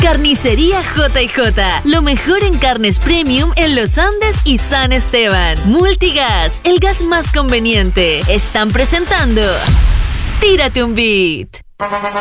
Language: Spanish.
Carnicería J&J, lo mejor en carnes premium en Los Andes y San Esteban. Multigas, el gas más conveniente. Están presentando Tírate un Beat.